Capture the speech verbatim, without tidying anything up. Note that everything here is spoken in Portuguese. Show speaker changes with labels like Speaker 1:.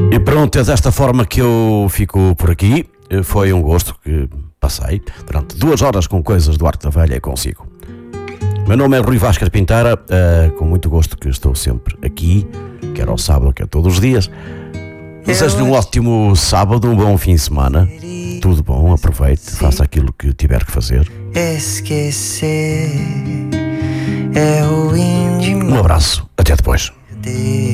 Speaker 1: E pronto, é desta forma que eu fico por aqui. Foi um gosto que passei durante duas horas com coisas do Arco da Velha e consigo. Meu nome é Rui Vasquez Pintara, uh, com muito gosto que estou sempre aqui, quer ao sábado, quer todos os dias. Desejo-lhe um ótimo sábado, um bom fim de semana. Tudo bom, aproveite, faça aquilo que tiver que fazer.
Speaker 2: Esquecer é ruim demais.
Speaker 1: Um abraço, até depois.